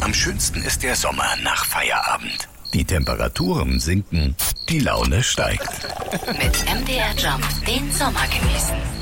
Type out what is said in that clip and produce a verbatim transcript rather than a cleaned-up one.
Am schönsten ist der Sommer nach Feierabend. Die Temperaturen sinken, die Laune steigt. Mit M D R Jump den Sommer genießen.